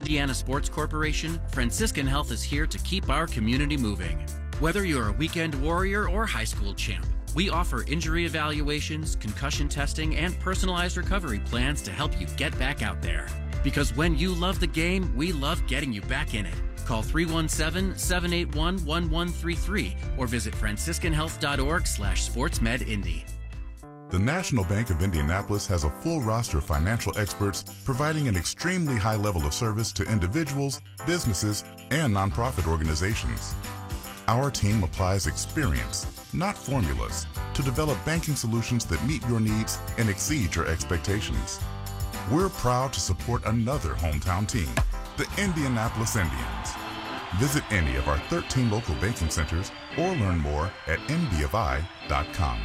Indiana Sports Corporation, Franciscan Health is here to keep our community moving. Whether you're a weekend warrior or high school champ, we offer injury evaluations, concussion testing, and personalized recovery plans to help you get back out there. Because when you love the game, we love getting you back in it. Call 317-781-1133 or visit franciscanhealth.org/sportsmedindy. The National Bank of Indianapolis has a full roster of financial experts providing an extremely high level of service to individuals, businesses, and nonprofit organizations. Our team applies experience, not formulas, to develop banking solutions that meet your needs and exceed your expectations. We're proud to support another hometown team, the Indianapolis Indians. Visit any of our 13 local banking centers or learn more at nbfi.com.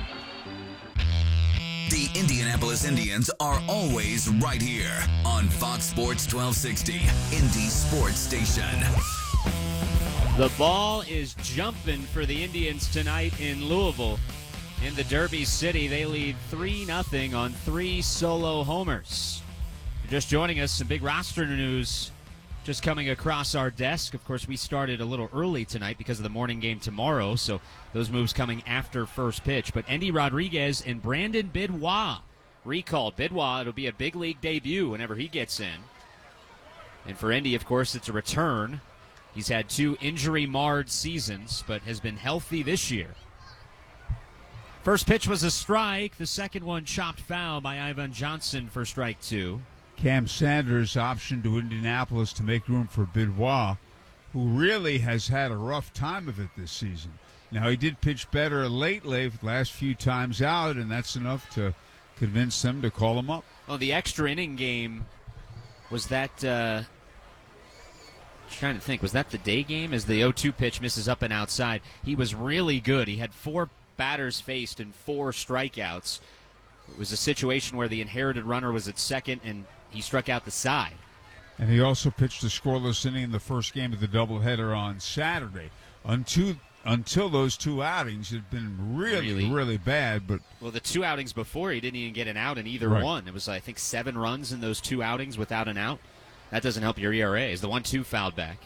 The Indianapolis Indians are always right here on Fox Sports 1260, Indy Sports Station. The ball is jumping for the Indians tonight in Louisville. In the Derby City, they lead 3-0 on 3 solo homers. If you're just joining us, some big roster news just coming across our desk. Of course, we started a little early tonight because of the morning game tomorrow, so those moves coming after first pitch. But Endy Rodriguez and Brandon Bidwell recalled. Bidwell, it'll be a big league debut whenever he gets in. And for Endy, of course, it's a return. He's had 2 injury-marred seasons, but has been healthy this year. First pitch was a strike. The second one chopped foul by Ivan Johnson for strike 2. Cam Sanders optioned to Indianapolis to make room for Bidwell, who really has had a rough time of it this season. Now, he did pitch better lately, last few times out, and that's enough to convince them to call him up. Well, the extra inning game, was that, trying to think, was that the day game? As the 0-2 pitch misses up and outside. He was really good. He had 4 batters faced and 4 strikeouts. It was a situation where the inherited runner was at second, and he struck out the side. And he also pitched a scoreless inning in the first game of the doubleheader on Saturday. Until those 2 outings, it had been really bad. But well, the 2 outings before, he didn't even get an out in either one. It was, I think, 7 runs in those 2 outings without an out. That doesn't help your ERA. Is the 1-2 fouled back.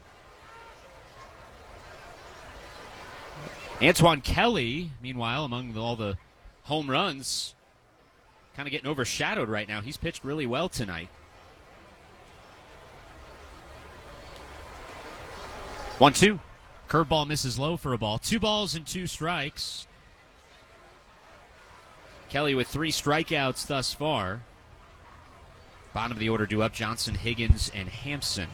Antoine Kelly, meanwhile, among all the home runs, kind of getting overshadowed right now. He's pitched really well tonight. 1-2. Curveball misses low for a ball. 2 balls and 2 strikes. Kelly with 3 strikeouts thus far. Bottom of the order due up: Johnson, Higgins, and Hampson.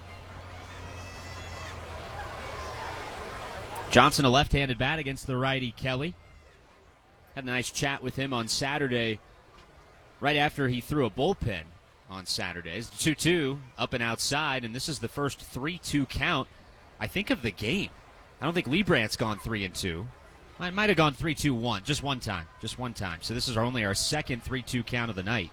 Johnson, a left-handed bat against the righty Kelly. Had a nice chat with him on Saturday, right after he threw a bullpen on Saturdays. 2-2, up and outside, and this is the first 3-2 count, I think, of the game. I don't think Liebrandt's gone 3-2. Might have gone 3-2-1, just one time. So this is only our second 3-2 count of the night.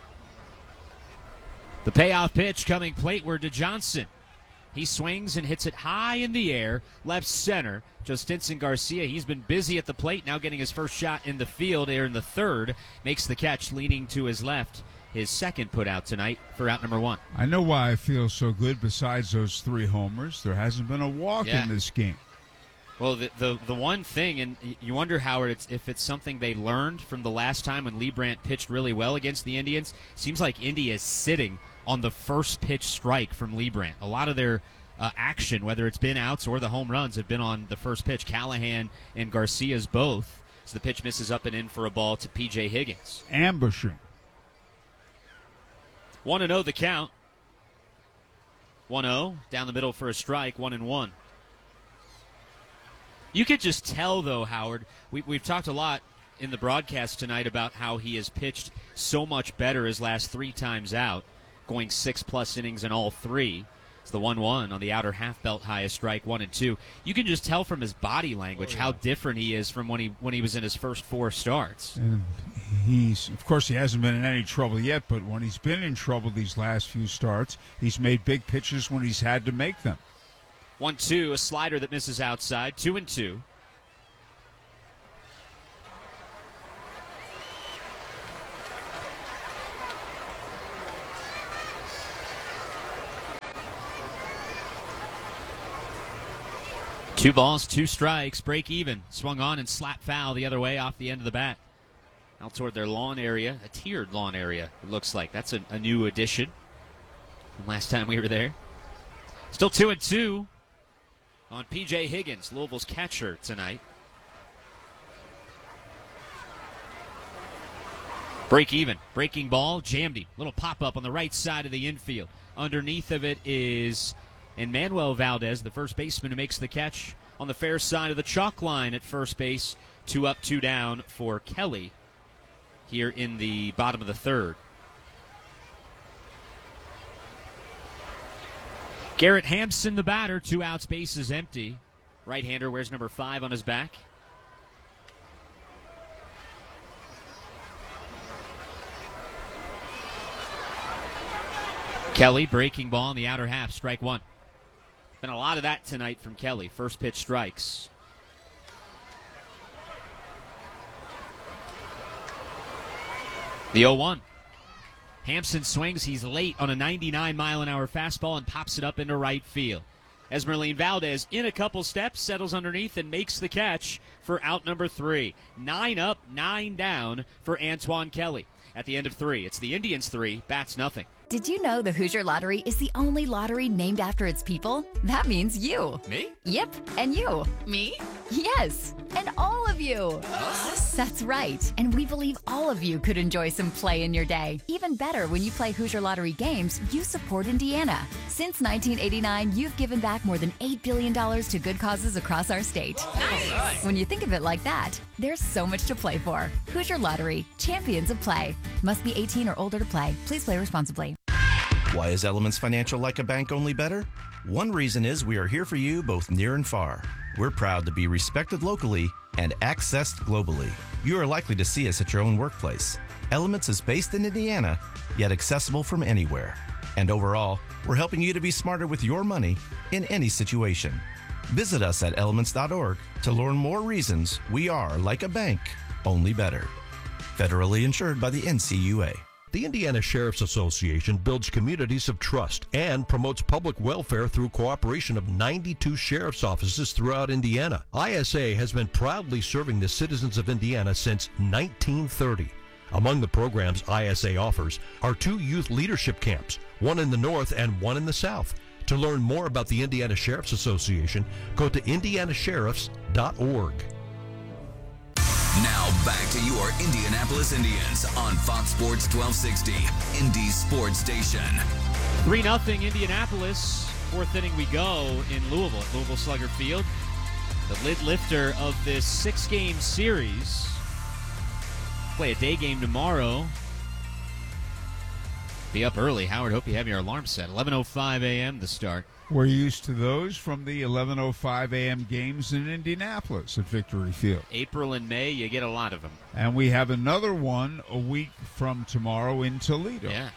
The payoff pitch coming plateward to Johnson. He swings and hits it high in the air, left center. Justinson Garcia, he's been busy at the plate, now getting his first shot in the field here in the third. Makes the catch, leaning to his left. His second put out tonight for out number 1. I know why I feel so good. Besides those 3 homers, there hasn't been a walk in this game. Well, the one thing, and you wonder, Howard, if it's something they learned from the last time when Liebrandt pitched really well against the Indians. Seems like Indy is sitting on the first pitch strike from Liebrandt. A lot of their action, whether it's been outs or the home runs, have been on the first pitch. Callahan and Garcia's both. So the pitch misses up and in for a ball to P.J. Higgins. Ambushing. 1-0 the count. 1-0, down the middle for a strike, 1-1. You could just tell, though, Howard, we've talked a lot in the broadcast tonight about how he has pitched so much better his last 3 times out, going 6+ innings in all 3. It's the 1-1 on the outer half belt, highest strike, 1-2. You can just tell from his body language how different he is from when he was in his first 4 starts. And of course, he hasn't been in any trouble yet, but when he's been in trouble these last few starts, he's made big pitches when he's had to make them. 1-2, a slider that misses outside, 2-2. 2 balls, 2 strikes, break even. Swung on and slap foul the other way off the end of the bat. Out toward their lawn area, a tiered lawn area, it looks like. That's a new addition from last time we were there. Still 2-2 on P.J. Higgins, Louisville's catcher tonight. Break even. Breaking ball, jammed him. Little pop-up on the right side of the infield. Underneath of it is Manuel Valdez, the first baseman, who makes the catch on the fair side of the chalk line at first base. 2 up, 2 down for Kelly here in the bottom of the third. Garrett Hampson, the batter, 2 outs, bases empty. Right-hander wears number 5 on his back. Kelly, breaking ball in the outer half, strike 1. Been a lot of that tonight from Kelly. First pitch strikes. The 0-1. Hampson swings. He's late on a 99-mile-an-hour fastball and pops it up into right field. Esmeralyn Valdez in a couple steps, settles underneath and makes the catch for out number 3. 9 up, 9 down for Antoine Kelly. At the end of 3, it's the Indians 3, bats nothing. Did you know the Hoosier Lottery is the only lottery named after its people? That means you. Me? Yep, and you. Me? Yes, and all of you. Us? That's right, and we believe all of you could enjoy some play in your day. Even better, when you play Hoosier Lottery games, you support Indiana. Since 1989, you've given back more than $8 billion to good causes across our state. Nice. When you think of it like that, there's so much to play for. Hoosier Lottery, champions of play. Must be 18 or older to play. Please play responsibly. Why is Elements Financial like a bank only better? One reason is we are here for you both near and far. We're proud to be respected locally and accessed globally. You are likely to see us at your own workplace. Elements is based in Indiana, yet accessible from anywhere. And overall, we're helping you to be smarter with your money in any situation. Visit us at elements.org to learn more reasons we are like a bank, only better. Federally insured by the NCUA. The Indiana Sheriff's Association builds communities of trust and promotes public welfare through cooperation of 92 sheriff's offices throughout Indiana. ISA has been proudly serving the citizens of Indiana since 1930. Among the programs ISA offers are 2 youth leadership camps, one in the north and one in the south. To learn more about the Indiana Sheriff's Association, go to indianasheriffs.org. Now back to your Indianapolis Indians on Fox Sports 1260, Indy Sports Station. 3-0 Indianapolis. 4th inning we go in Louisville at Louisville Slugger Field. The lid lifter of this 6-game series. Play a day game tomorrow. Be up early. Howard, hope you have your alarm set. 11:05 a.m. to start. We're used to those from the 11:05 a.m. games in Indianapolis at Victory Field. April and May, you get a lot of them. And we have another one a week from tomorrow in Toledo. Yeah.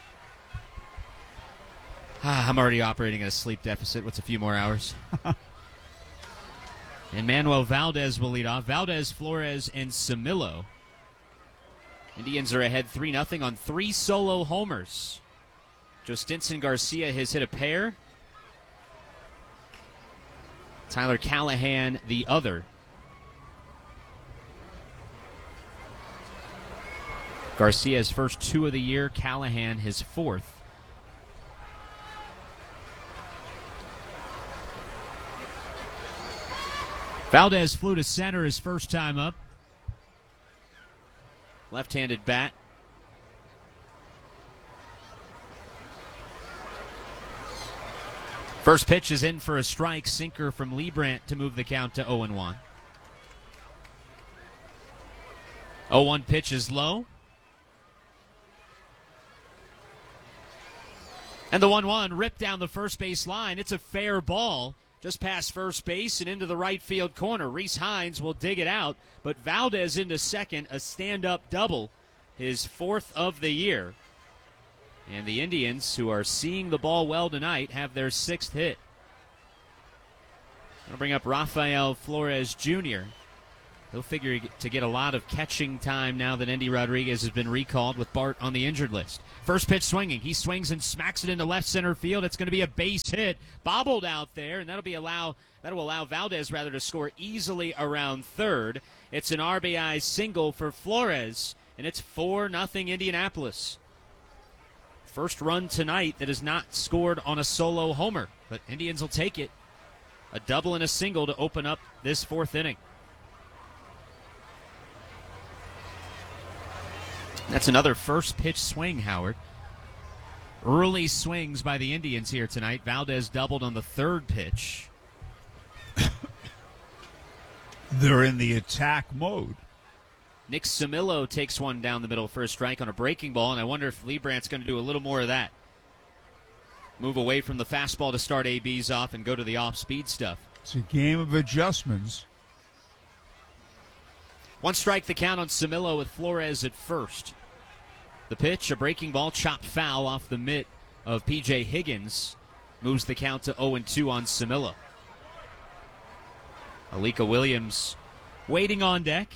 I'm already operating at a sleep deficit. What's a few more hours? And Manuel Valdez will lead off. Valdez, Flores, and Samillo. Indians are ahead 3-0 on 3 solo homers. Jostinson Garcia has hit a pair. Tyler Callahan, the other. Garcia's first 2 of the year. Callahan, his 4th. Valdez flew to center his first time up. Left-handed bat. First pitch is in for a strike. Sinker from Liebrandt to move the count to 0-1. 0-1 pitch is low. And the 1-1 ripped down the first base line. It's a fair ball. Just past first base and into the right field corner. Reese Hines will dig it out, but Valdez into second, a stand-up double, his 4th of the year. And the Indians, who are seeing the ball well tonight, have their 6th hit. I'll bring up Rafael Flores Jr., He'll figure to get a lot of catching time now that Endy Rodriguez has been recalled with Bart on the injured list. First pitch swinging. He swings and smacks it into left center field. It's going to be a base hit. Bobbled out there, and that'll allow Valdez to score easily around third. It's an RBI single for Flores, and it's 4-0 Indianapolis. First run tonight that is not scored on a solo homer, but Indians will take it. A double and a single to open up this fourth inning. That's another first pitch swing, Howard. Early swings by the Indians here tonight. Valdez doubled on the third pitch. They're in the attack mode. Nick Samillo takes one down the middle for a strike on a breaking ball, and I wonder if Liebrandt's going to do a little more of that. Move away from the fastball to start ABs off and go to the off-speed stuff. It's a game of adjustments. One strike the count on Samillo with Flores at first. The pitch, a breaking ball, chopped foul off the mitt of P.J. Higgins. Moves the count to 0-2 on Samillo. Alika Williams waiting on deck.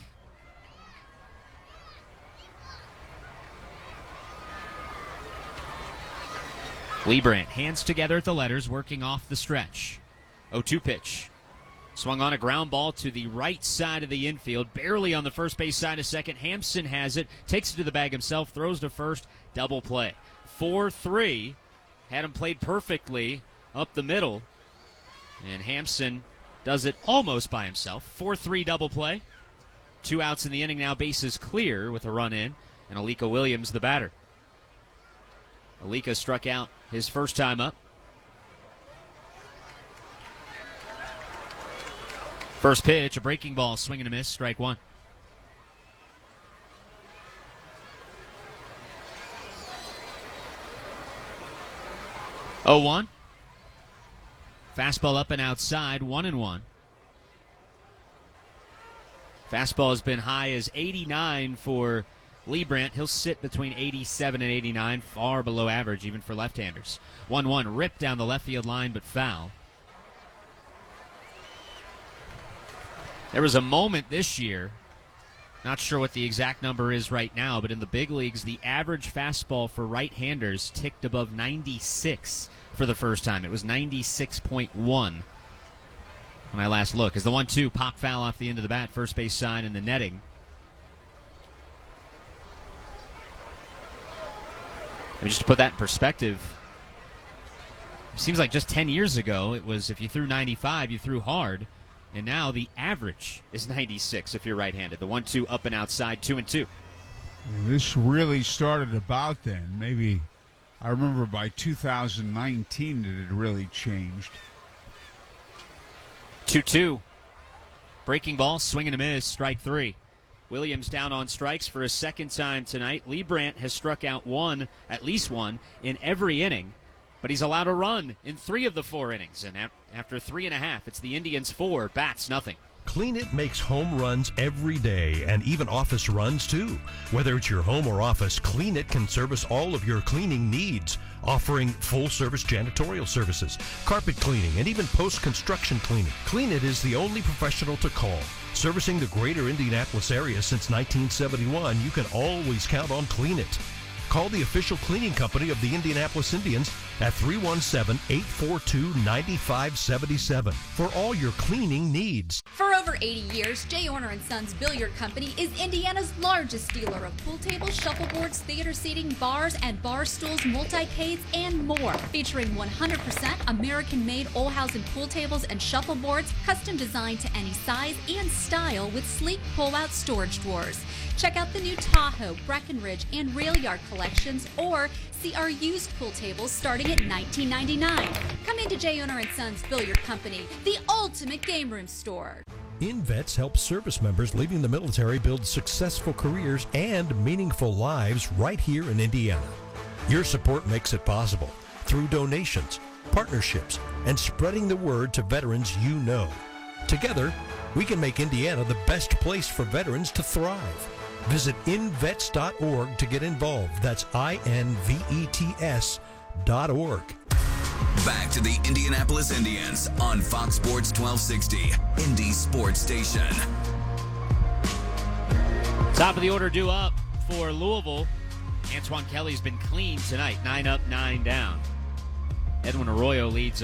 Liebrandt, hands together at the letters, working off the stretch. 0-2 pitch. Swung on a ground ball to the right side of the infield, barely on the first base side of second. Hampson has it, takes it to the bag himself, throws to first, double play. 4-3, had him played perfectly up the middle, and Hampson does it almost by himself. 4-3 double play. 2 outs in the inning now, bases clear with a run in, and Alika Williams the batter. Alika struck out his first time up. First pitch, a breaking ball, swing and a miss, strike one. Oh, 1. Fastball up and outside, 1-1. Fastball has been high as 89 for Liebrandt. He'll sit between 87 and 89, far below average even for left-handers. 1-1, ripped down the left field line, but foul. There was a moment this year, not sure what the exact number is right now, but in the big leagues, the average fastball for right-handers ticked above 96 for the first time. It was 96.1 when I last looked. As the 1-2 pop foul off the end of the bat, first base sign in the netting. And just to put that in perspective, it seems like just 10 years ago, it was if you threw 95, you threw hard. And now the average is 96 if you're right-handed. The 1-2 up and outside, 2-2. This really started about then. Maybe, I remember by 2019 it had really changed. 2-2. Breaking ball, swing and a miss, strike 3. Williams down on strikes for a second time tonight. Liebrandt has struck out at least one, in every inning. But he's allowed a run in 3 of the 4 innings. And after 3.5, it's the Indians 4, bats nothing. Clean It makes home runs every day and even office runs too. Whether it's your home or office, Clean It can service all of your cleaning needs, offering full-service janitorial services, carpet cleaning, and even post-construction cleaning. Clean It is the only professional to call. Servicing the greater Indianapolis area since 1971, you can always count on Clean It. Call the official cleaning company of the Indianapolis Indians at 317-842-9577 for all your cleaning needs. For over 80 years, J. Orner & Sons Billiard Company is Indiana's largest dealer of pool tables, shuffleboards, theater seating, bars, and bar stools, multicades, and more. Featuring 100% American-made Olhausen pool tables and shuffleboards, custom designed to any size and style with sleek pull-out storage drawers. Check out the new Tahoe, Breckenridge, and Rail Yard collections, or see our used pool tables starting at $19.99. Come into J. Orner & Sons Billiard Company, the ultimate game room store. InVets helps service members leaving the military build successful careers and meaningful lives right here in Indiana. Your support makes it possible through donations, partnerships, and spreading the word to veterans you know. Together, we can make Indiana the best place for veterans to thrive. Visit invets.org to get involved. That's INVETS.org. Back to the Indianapolis Indians on Fox Sports 1260, Indy Sports Station. Top of the order due up for Louisville. Antoine Kelly's been clean tonight. 9 up, 9 down. Edwin Arroyo leads